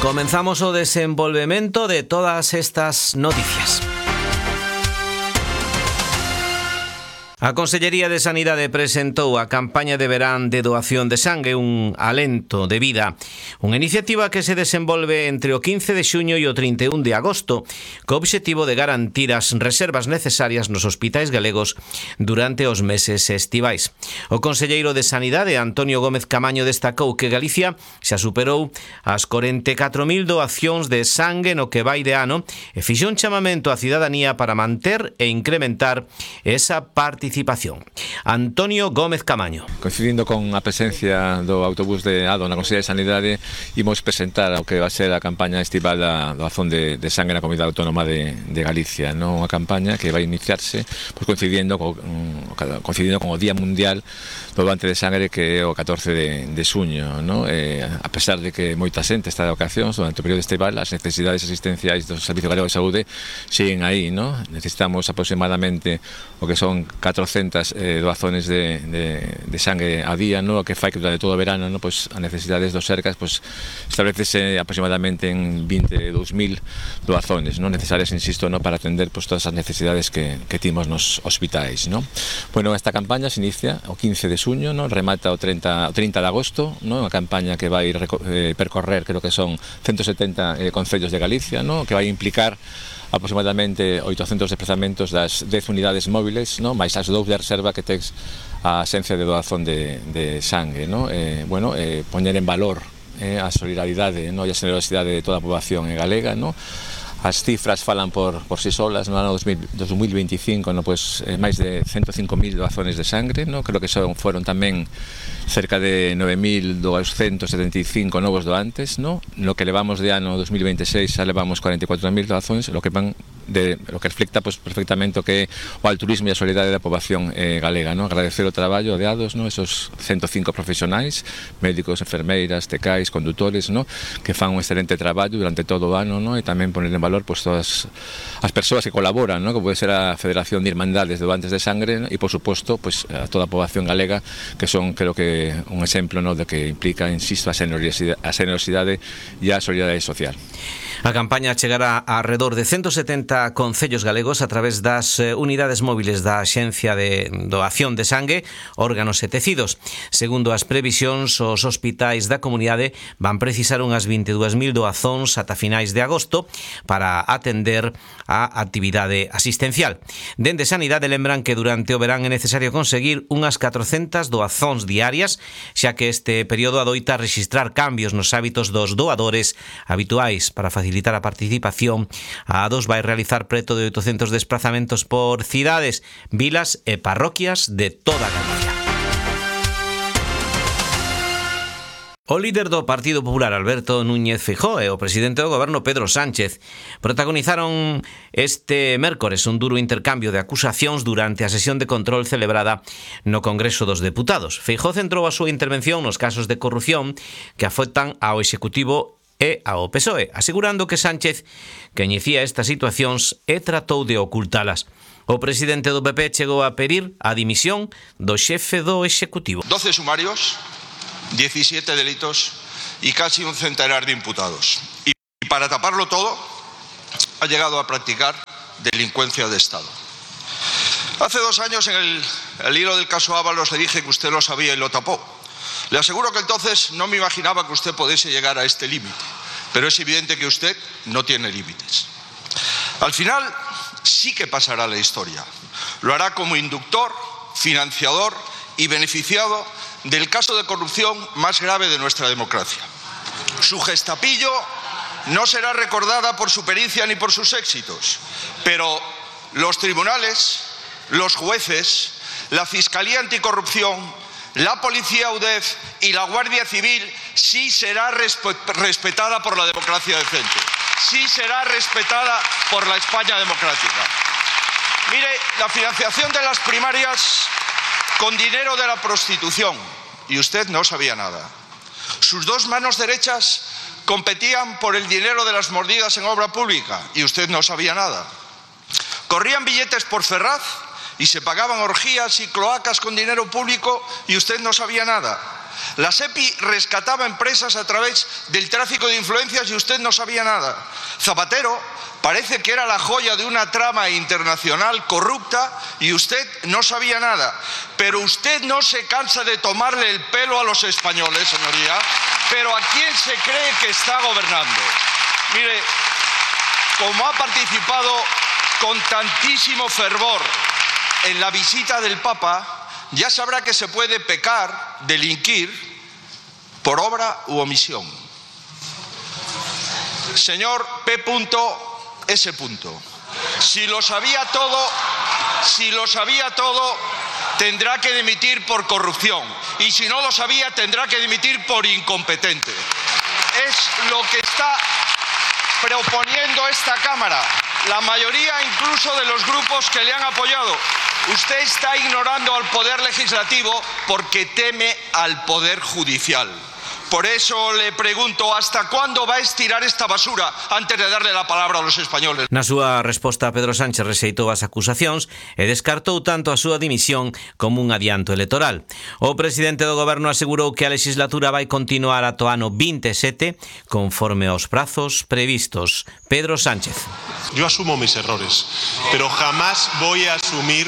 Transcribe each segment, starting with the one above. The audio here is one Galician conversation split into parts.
Comenzamos o desenvolvemento de todas estas noticias. A Consellería de Sanidade presentou a campaña de verán de doación de sangue, un alento de vida, unha iniciativa que se desenvolve entre o 15 de xuño e o 31 de agosto, co obxectivo de garantir as reservas necesarias nos hospitais galegos durante os meses estivais. O conselleiro de Sanidade, Antonio Gómez Camaño, destacou que Galicia xa superou as 44.000 doacións de sangue no que vai de ano e fixou un chamamento á cidadanía para manter e incrementar esa participación. Antonio Gómez Camaño. Coincidindo con a presencia do autobús de ADO na Consellería de Sanidade, imos presentar o que va a ser a campaña estival da doazón de sangue na Comunidade Autónoma de Galicia, non? Unha campaña que vai iniciarse coincidindo con o Día Mundial do Doante de Sangre, que é o 14 de xuño, non? A pesar de que moita xente está de vacacións durante o período estival, as necesidades asistenciais do Servicio Galego de Saúde siguen aí, non? Necesitamos aproximadamente o que son 400 doazones de sangue a día, ¿no? Que fai que durante todo o verano, ¿no? Pues as necesidades dos Sergas pues establecese aproximadamente en 22.000 doazones, ¿no? Necesarias, insisto, ¿no? Para atender pues todas as necesidades que timos nos hospitais, ¿no? Bueno, esta campaña se inicia o 15 de xuño, ¿no? Remata o 30 de agosto, ¿no? Unha campaña que vai percorrer, creo que son 170 concellos de Galicia, ¿no? Que vai implicar aproximadamente 800 desplazamentos das 10 unidades móviles, ¿no? Mais as 2 de reserva que tes a Axencia de Doazón de Sangue, ¿no? Poñer en valor a solidaridade, ¿no? E a generosidade de toda a poboación galega, ¿no? As cifras falan por si solas. No ano 2025, no, pues, máis de 105.000 doazones de sangre, no? Creo que foron tamén cerca de 9.275 novos doantes, no? Lo que levamos de ano 2026 xa levamos 44.000 doazones, lo que reflecta pues, perfectamente o que é o altruismo e a solidaridade da poboación galega, no? Agradecer o traballo de ADOS, no? Esos 105 profesionais, médicos, enfermeiras, tecais, conductores, no? Que fan un excelente traballo durante todo o ano, no? E tamén poner en valor pues, todas as persoas que colaboran, ¿no? Que pode ser a Federación de Irmandades de Doantes de Sangre, ¿no? E por suposto pues, a toda a poboación galega, que son, creo que, un exemplo, ¿no? De que implica, insisto, a generosidade e a solidaridade social. A campaña chegará a alrededor de 170 concellos galegos a través das unidades móviles da Axencia de Doación de Sangue, órganos e tecidos. Segundo as previsións, os hospitais da comunidade van precisar unhas 22.000 doazóns ata finais de agosto para atender a actividade asistencial. Dende Sanidade lembran que durante o verán é necesario conseguir unhas 400 doazóns diarias, xa que este período adoita registrar cambios nos hábitos dos doadores habituais. Para facilitar a participación, a ADOS vai realizar preto de 800 desplazamentos por cidades, vilas e parroquias de toda Galicia. O líder do Partido Popular, Alberto Núñez Feijóo, e o presidente do goberno, Pedro Sánchez, protagonizaron este mércores un duro intercambio de acusacións durante a sesión de control celebrada no Congreso dos Deputados. Feijóo centrou a súa intervención nos casos de corrupción que afectan ao Executivo e ao PSOE, asegurando que Sánchez coñecía estas situacións e tratou de ocultalas. O presidente do PP chegou a pedir a dimisión do xefe do Executivo. 12 sumarios, 17 delitos y casi un centenar de imputados. Y para taparlo todo, ha llegado a practicar delincuencia de Estado. Hace 2 años, en el hilo del caso Ábalos, le dije que usted lo sabía y lo tapó. Le aseguro que entonces no me imaginaba que usted pudiese llegar a este límite, pero es evidente que usted no tiene límites. Al final sí que pasará la historia. Lo hará como inductor, financiador y beneficiado del caso de corrupción más grave de nuestra democracia. Su gestapillo no será recordada por su pericia ni por sus éxitos, pero los tribunales, los jueces, la Fiscalía Anticorrupción, la Policía UDEF y la Guardia Civil sí será respetada por la democracia decente, sí será respetada por la España democrática. Mire, la financiación de las primarias con dinero de la prostitución, y usted no sabía nada. Sus 2 manos derechas competían por el dinero de las mordidas en obra pública, y usted no sabía nada. Corrían billetes por Ferraz y se pagaban orgías y cloacas con dinero público y usted no sabía nada. La SEPI rescataba empresas a través del tráfico de influencias y usted no sabía nada. Zapatero parece que era la joya de una trama internacional corrupta y usted no sabía nada. Pero usted no se cansa de tomarle el pelo a los españoles, señoría. Pero ¿a quién se cree que está gobernando? Mire, como ha participado con tantísimo fervor en la visita del Papa, ya sabrá que se puede pecar, delinquir, por obra u omisión. Señor P.S. Si lo sabía todo, tendrá que dimitir por corrupción. Y si no lo sabía, tendrá que dimitir por incompetente. Es lo que está proponiendo esta Cámara, la mayoría incluso de los grupos que le han apoyado. Usted está ignorando al Poder Legislativo porque teme al Poder Judicial. Por eso le pregunto, ¿hasta cuándo va a estirar esta basura antes de darle la palabra a los españoles? Na súa resposta, Pedro Sánchez rexeitou as acusacións e descartou tanto a súa dimisión como un adianto electoral. O presidente do goberno asegurou que a legislatura vai continuar ata o ano 27 conforme aos prazos previstos. Pedro Sánchez. Yo asumo mis errores, pero jamás voy a asumir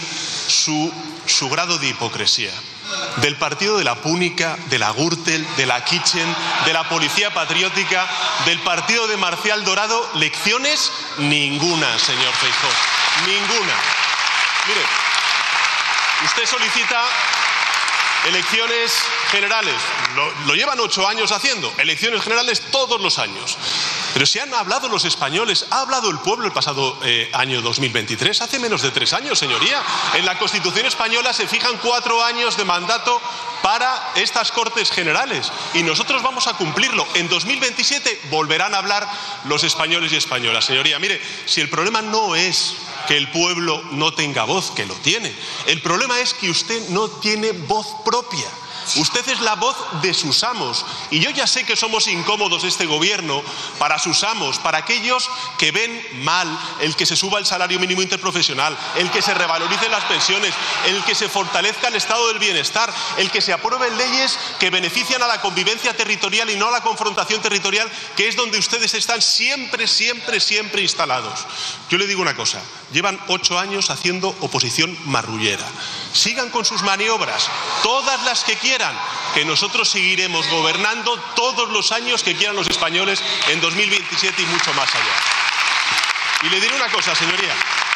su grado de hipocresía. Del partido de la Púnica, de la Gürtel, de la Kitchen, de la Policía Patriótica, del partido de Marcial Dorado, lecciones ninguna, señor Feijóo, ninguna. Mire, usted solicita elecciones generales, lo llevan 8 años haciendo, elecciones generales todos los años. Pero si han hablado los españoles, ha hablado el pueblo el pasado año 2023, hace menos de 3 años, señoría. En la Constitución española se fijan 4 años de mandato para estas Cortes Generales y nosotros vamos a cumplirlo. En 2027 volverán a hablar los españoles y españolas. Señoría, mire, si el problema no es que el pueblo no tenga voz, que lo tiene, el problema es que usted no tiene voz propia. Usted es la voz de sus amos y yo ya sé que somos incómodos este gobierno para sus amos, para aquellos que ven mal el que se suba el salario mínimo interprofesional, el que se revaloricen las pensiones, el que se fortalezca el estado del bienestar, el que se aprueben leyes que benefician a la convivencia territorial y no a la confrontación territorial, que es donde ustedes están siempre instalados. Yo le digo una cosa, llevan 8 años haciendo oposición marrullera. Sigan con sus maniobras, todas las que quieran, que nosotros seguiremos gobernando todos los años que quieran los españoles en 2027 y mucho más allá. Y le diré una cosa, señoría.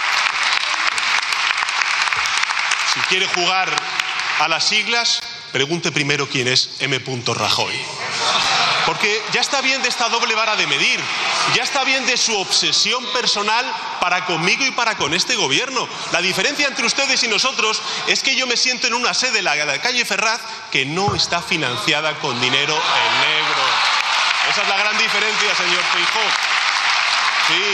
Si quiere jugar a las siglas, pregunte primero quién es M. Rajoy. Porque ya está bien de esta doble vara de medir, ya está bien de su obsesión personal para conmigo y para con este gobierno. La diferencia entre ustedes y nosotros es que yo me siento en una sede, la calle Ferraz, que no está financiada con dinero en negro. Esa es la gran diferencia, señor Feijóo. Sí,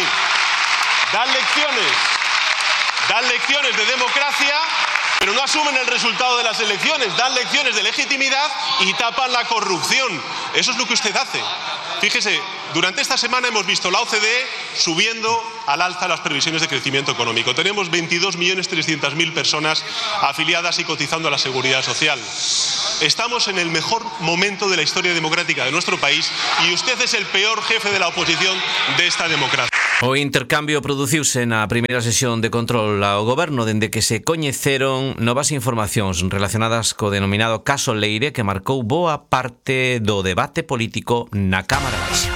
dan lecciones de democracia, pero no asumen el resultado de las elecciones, dan lecciones de legitimidad y tapan la corrupción. Eso es lo que usted hace. Fíjese, durante esta semana hemos visto la OCDE subiendo al alza las previsiones de crecimiento económico. Tenemos 22.300.000 personas afiliadas y cotizando a la Seguridad Social. Estamos en el mejor momento de la historia democrática de nuestro país y usted es el peor jefe de la oposición de esta democracia. O intercambio produciuse na primeira sesión de control ao goberno dende que se coñeceron novas informacións relacionadas co denominado caso Leire que marcou boa parte do debate político na Cámara Baixa.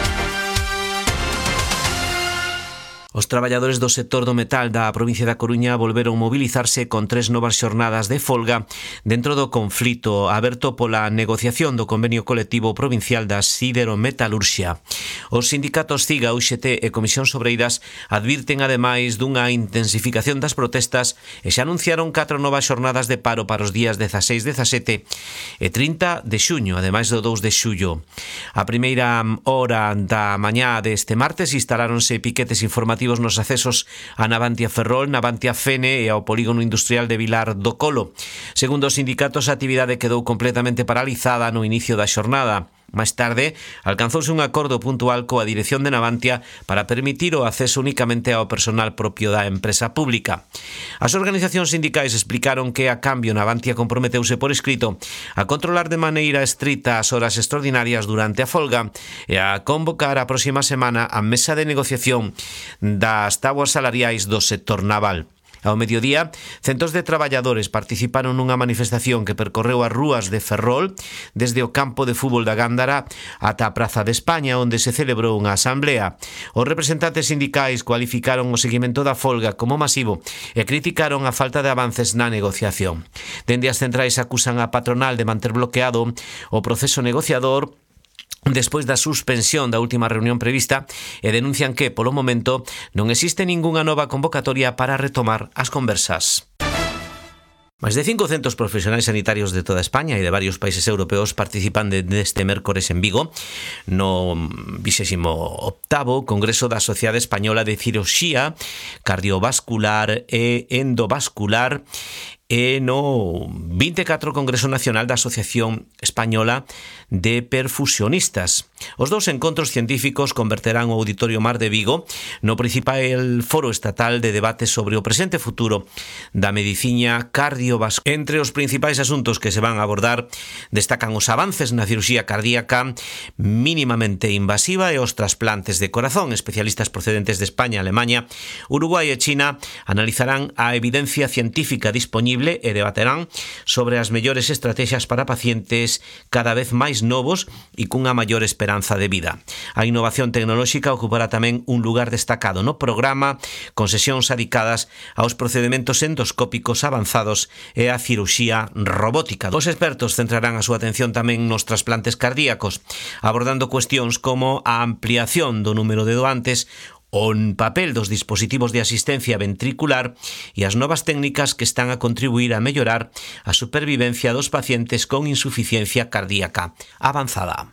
Os traballadores do sector do metal da provincia da Coruña volveron mobilizarse con 3 novas xornadas de folga dentro do conflito aberto pola negociación do convenio colectivo provincial da siderometalurxia. Os sindicatos CIGA, UGT e Comisións Obreiras advirten ademais dunha intensificación das protestas e xa anunciaron 4 novas xornadas de paro para os días 16, 17 e 30 de xuño, ademais do 2 de xullo. A primeira hora da mañá deste martes instaláronse piquetes informativos nos accesos a Navantia Ferrol, Navantia Fene e ao polígono industrial de Vilar do Colo. Segundo os sindicatos, a actividade quedou completamente paralizada no inicio da xornada. Máis tarde, alcanzouse un acordo puntual coa dirección de Navantia para permitir o acceso únicamente ao personal propio da empresa pública. As organizacións sindicais explicaron que, a cambio, Navantia comprometeuse por escrito a controlar de maneira estrita as horas extraordinarias durante a folga e a convocar a próxima semana a mesa de negociación das táboas salariais do sector naval. Ao mediodía, centos de traballadores participaron nunha manifestación que percorreu as rúas de Ferrol desde o campo de fútbol da Gándara ata a Praza de España, onde se celebrou unha asamblea. Os representantes sindicais cualificaron o seguimento da folga como masivo e criticaron a falta de avances na negociación. Dende as centrais acusan a patronal de manter bloqueado o proceso negociador despois da suspensión da última reunión prevista e denuncian que, polo momento, non existe ningunha nova convocatoria para retomar as conversas. Máis de 500 profesionais sanitarios de toda España e de varios países europeos participan deste mércores en Vigo no 28º Congreso da Sociedade Española de Cirurxía Cardiovascular e Endovascular e no 24 Congreso Nacional da Asociación Española de Perfusionistas. Os dous encontros científicos converterán o Auditorio Mar de Vigo no principal foro estatal de debate sobre o presente e futuro da medicina cardiovascular. Entre os principais asuntos que se van a abordar destacan os avances na cirurxía cardíaca mínimamente invasiva e os trasplantes de corazón. Especialistas procedentes de España, Alemania, Uruguai e China analizarán a evidencia científica disponible e debaterán sobre as mellores estrategias para pacientes cada vez máis novos e cunha maior esperanza de vida. A innovación tecnolóxica ocupará tamén un lugar destacado no programa, con sesións dedicadas aos procedementos endoscópicos avanzados e a cirurxía robótica. Os expertos centrarán a súa atención tamén nos trasplantes cardíacos, abordando cuestións como a ampliación do número de doantes, o papel dos dispositivos de asistencia ventricular e as novas técnicas que están a contribuir a mellorar a supervivencia dos pacientes con insuficiencia cardíaca avanzada.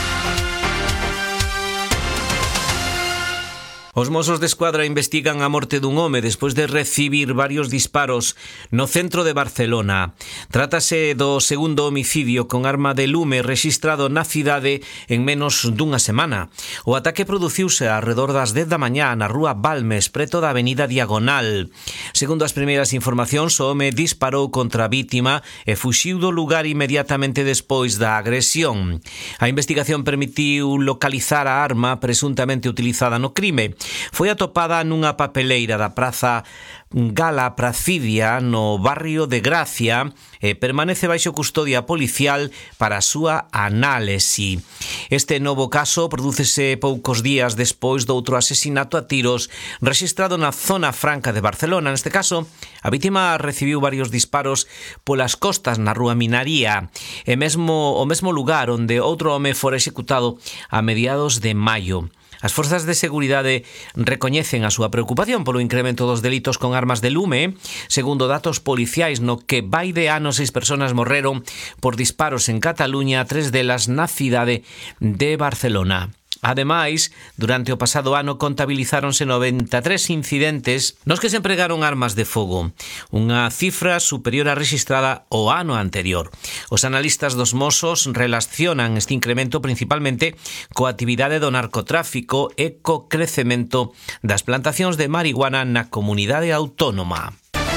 Os Mossos de Escuadra investigan a morte dun home despois de recibir varios disparos no centro de Barcelona. Trátase do segundo homicidio con arma de lume rexistrado na cidade en menos dunha semana. O ataque produciuse arredor das 10 da mañá na rúa Balmes, preto da avenida Diagonal. Segundo as primeiras informacións, o home disparou contra a vítima e fuxiu do lugar inmediatamente despois da agresión. A investigación permitiu localizar a arma presuntamente utilizada no crime. Foi atopada nunha papeleira da Praza Gala Pracidia no barrio de Gracia e permanece baixo custodia policial para a súa análise. Este novo caso prodúcese poucos días despois do outro asesinato a tiros rexistrado na zona franca de Barcelona. Neste caso, a vítima recibiu varios disparos polas costas na rúa Minaría e o mesmo lugar onde outro home fora executado a mediados de maio. As forzas de seguridade recoñecen a súa preocupación polo incremento dos delitos con armas de lume. Segundo datos policiais, no que vai de ano 6 persoas morreron por disparos en Cataluña, 3 delas na cidade de Barcelona. Ademais, durante o pasado ano contabilizáronse 93 incidentes nos que se empregaron armas de fogo, unha cifra superior á rexistrada o ano anterior. Os analistas dos Mossos relacionan este incremento principalmente coa actividade do narcotráfico e co crecemento das plantacións de marihuana na comunidade autónoma.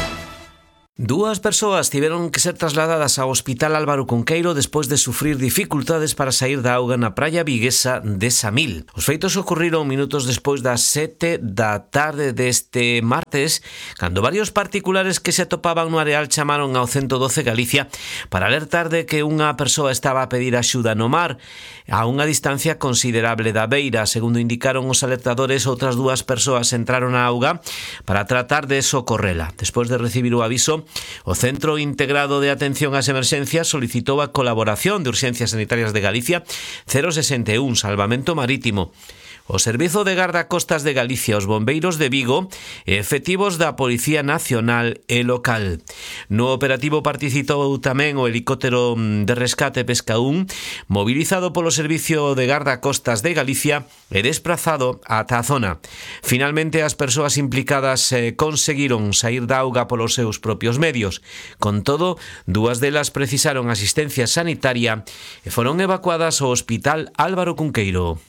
Dúas persoas tiveron que ser trasladadas ao Hospital Álvaro Cunqueiro despois de sufrir dificultades para saír da auga na praia viguesa de Samil. Os feitos ocorriron minutos despois das 7 da tarde deste martes, cando varios particulares que se atopaban no areal chamaron ao 112 Galicia para alertar de que unha persoa estaba a pedir axuda no mar a unha distancia considerable da beira. Segundo indicaron os alertadores, outras dúas persoas entraron á auga para tratar de socorrela. Despois de recibir o aviso, o Centro Integrado de Atención ás Emerxencias solicitou a colaboración de Urxencias Sanitarias de Galicia 061 Salvamento Marítimo. o Servizo de Gardacostas de Galicia, os bombeiros de Vigo e efectivos da Policía Nacional e local. No operativo participou tamén o helicóptero de rescate Pesca 1, mobilizado polo Servicio de Gardacostas de Galicia e desplazado ata a zona. Finalmente, as persoas implicadas conseguiron saír da auga polos seus propios medios. Con todo, dúas delas precisaron asistencia sanitaria e foron evacuadas ao Hospital Álvaro Cunqueiro.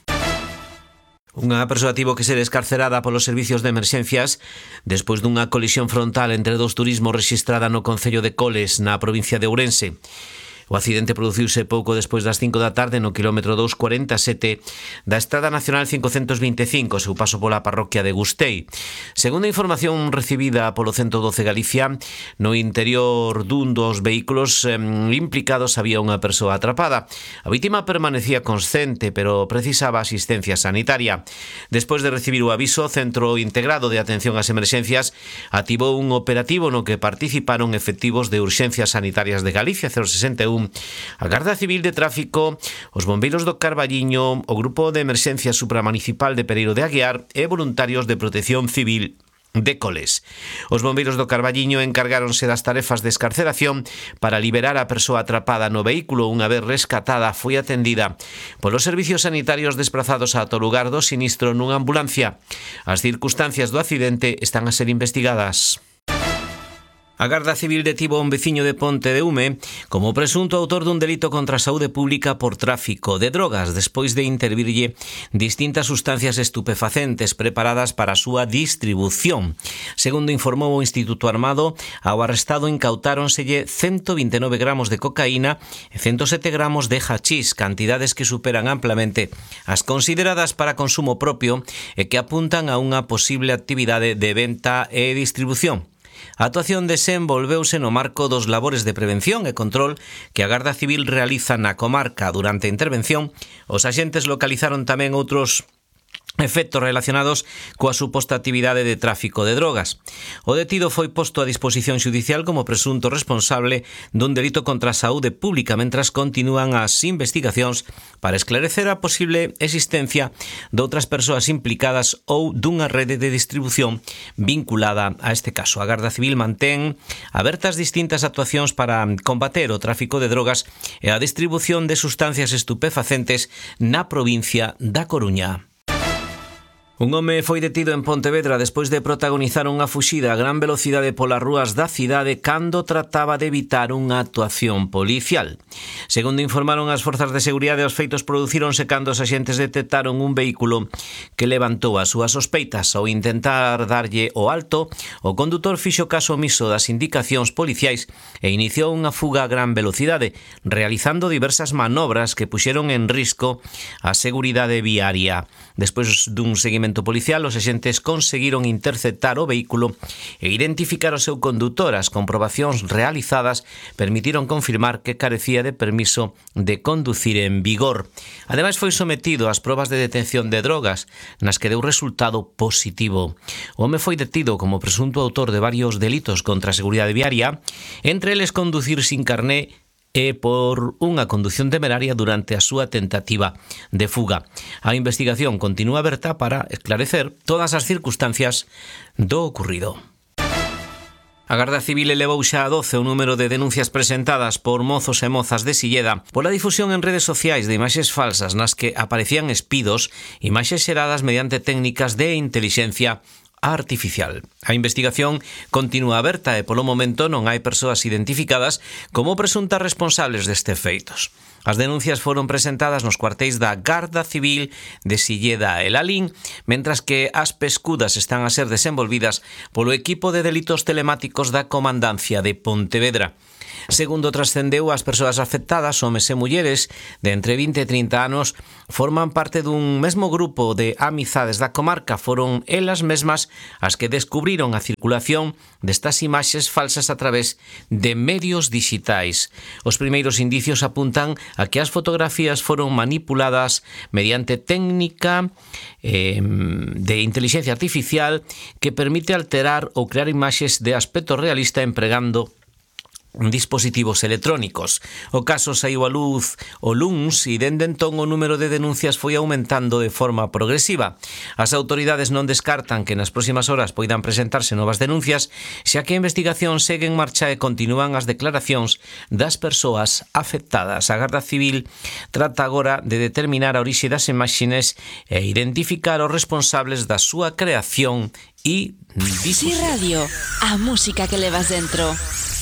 Unha persoa tivo que ser escarcerada polos servicios de emerxencias despois dunha colisión frontal entre dos turismos rexistrada no concello de Coles, na provincia de Ourense. O accidente produciuse pouco despois das 5 da tarde no quilómetro 247 da Estrada Nacional 525, seu paso pola parroquia de Gustei. Segundo a información recibida polo 112 Galicia, no interior dun dos vehículos implicados había unha persoa atrapada. A vítima permanecía consciente, pero precisaba asistencia sanitaria. Despois de recibir o aviso, o Centro Integrado de Atención ás Emerxencias activou un operativo no que participaron efectivos de Urxencias Sanitarias de Galicia 061, a Garda Civil de Tráfico, os bombeiros do Carballiño, o Grupo de Emerxencia Supramunicipal de Pereiro de Aguiar e voluntarios de Protección Civil de Coles. Os bombeiros do Carballiño encargáronse das tarefas de escarceración para liberar a persoa atrapada no vehículo. Unha vez rescatada, foi atendida polos servicios sanitarios desplazados ata o lugar do sinistro nunha ambulancia. As circunstancias do accidente están a ser investigadas. A Garda Civil detivo a un veciño de Ponte de Ume como presunto autor dun delito contra a saúde pública por tráfico de drogas despois de intervirlle distintas sustancias estupefacentes preparadas para a súa distribución. Segundo informou o Instituto Armado, ao arrestado incautáronselle 129 gramos de cocaína e 107 gramos de hachís, cantidades que superan amplamente as consideradas para consumo propio e que apuntan a unha posible actividade de venta e distribución. A actuación desenvolveuse no marco dos labores de prevención e control que a Garda Civil realiza na comarca. Durante a intervención, os axentes localizaron tamén outros efectos relacionados coa suposta actividade de tráfico de drogas. O detido foi posto a disposición xudicial como presunto responsable dun delito contra a saúde pública mentras continúan as investigacións para esclarecer a posible existencia de outras persoas implicadas ou dunha rede de distribución vinculada a este caso. A Garda Civil mantén abertas distintas actuacións para combater o tráfico de drogas e a distribución de sustancias estupefacentes na provincia da Coruña. Un home foi detido en Pontevedra despois de protagonizar unha fuxida a gran velocidade polas rúas da cidade cando trataba de evitar unha actuación policial. Segundo informaron as forzas de seguridade, os feitos producíronse cando os axentes detectaron un vehículo que levantou as súas sospeitas. Ao intentar darlle o alto, o condutor fixo caso omiso das indicacións policiais e iniciou unha fuga a gran velocidade, realizando diversas manobras que puxeron en risco a seguridade viaria. Despois dun seguimento policial, os axentes conseguiron interceptar o vehículo e identificar o seu condutor. As comprobacións realizadas permitiron confirmar que carecía de permiso de conducir en vigor. Ademais, foi sometido ás probas de detención de drogas, nas que deu resultado positivo. O home foi detido como presunto autor de varios delitos contra a seguridade viaria, entre eles conducir sin carné e por unha condución temeraria durante a súa tentativa de fuga. A investigación continúa aberta para esclarecer todas as circunstancias do ocurrido. A Garda Civil elevou xa a 12 o número de denuncias presentadas por mozos e mozas de Silleda pola difusión en redes sociais de imaxes falsas nas que aparecían espidos, imaxes xeradas mediante técnicas de intelixencia artificial. A investigación continúa aberta e polo momento non hai persoas identificadas como presuntas responsables destes feitos. As denuncias foron presentadas nos cuartéis da Garda Civil de Silleda e Lalín, mentras que as pescudas están a ser desenvolvidas polo equipo de delitos telemáticos da Comandancia de Pontevedra. Segundo trascendeu, as persoas afectadas, homes e mulleres de entre 20 e 30 anos, forman parte dun mesmo grupo de amizades da comarca. Foron elas mesmas as que descubriron a circulación destas imaxes falsas a través de medios digitais. Os primeiros indicios apuntan a que as fotografías foron manipuladas mediante técnica de inteligencia artificial que permite alterar ou crear imaxes de aspecto realista empregando dispositivos electrónicos. O caso saiu a luz o luns e dende entón o número de denuncias foi aumentando de forma progresiva. As autoridades non descartan que nas próximas horas poidan presentarse novas denuncias, xa que a investigación segue en marcha e continúan as declaracións das persoas afectadas. A Garda Civil trata agora de determinar a orixe das imaxes e identificar os responsables da súa creación e difusión. Si Radio, a música que levas dentro.